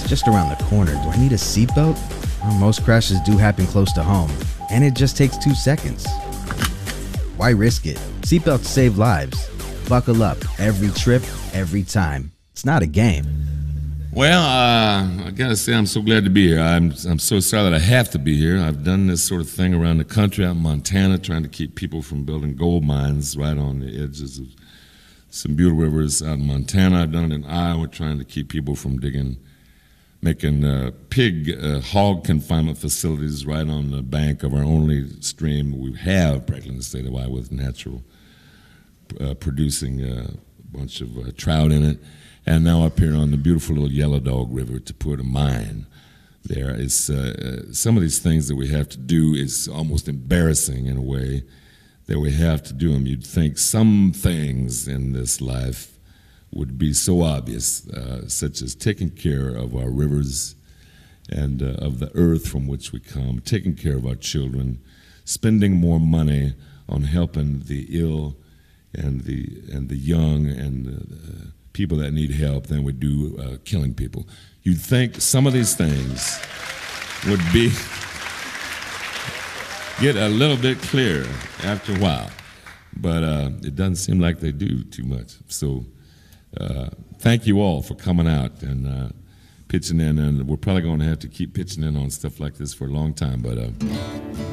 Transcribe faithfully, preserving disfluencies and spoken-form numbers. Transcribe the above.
just around the corner. Do I need a seatbelt? Well, most crashes do happen close to home, and it just takes two seconds. Why risk it? Seatbelts save lives. Buckle up every trip, every time. It's not a game. Well, uh, I gotta say I'm so glad to be here. I'm I'm so sorry that I have to be here. I've done this sort of thing around the country, out in Montana, trying to keep people from building gold mines right on the edges of some beautiful rivers out in Montana. I've done it in Iowa, trying to keep people from digging, making uh, pig, uh, hog confinement facilities right on the bank of our only stream we have practically in the state of Iowa with natural, uh, producing uh, a bunch of uh, trout in it. And now up here on the beautiful little Yellow Dog River to put a mine there. It's, uh, some of these things that we have to do is almost embarrassing in a way that we have to do them. You'd think some things in this life would be so obvious, uh, such as taking care of our rivers and uh, of the earth from which we come, taking care of our children, spending more money on helping the ill and the and the young and the, uh, people that need help than we do uh, killing people. You'd think some of these things would be get a little bit clearer after a while, but uh, it doesn't seem like they do too much. So uh, thank you all for coming out and uh, pitching in, and we're probably going to have to keep pitching in on stuff like this for a long time, but uh,